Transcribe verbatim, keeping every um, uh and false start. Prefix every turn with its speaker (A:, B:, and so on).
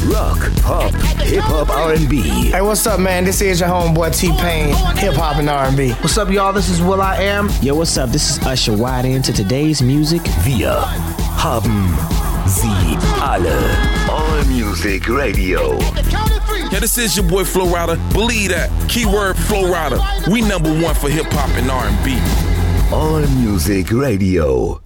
A: rock, pop, hip-hop, R and B.
B: Hey, what's up, man? This is your homeboy T-Pain, hip-hop and R and B.
C: What's up, y'all? This is Will I Am.
D: Yo, what's up? This is Usher. Wide into today's music.
A: Wir haben sie alle. All Music Radio.
E: Yeah, this is your boy Flo Rida. Believe that. Keyword Flo Rida. We number one for hip-hop and R and B.
A: All Music Radio.